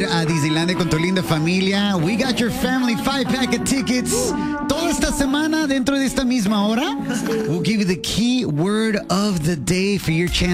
ir a Disneylandia con tu linda familia. We got your family 5-pack of tickets. Toda esta semana, dentro de esta misma hora, we'll give you the key word of the day for your chance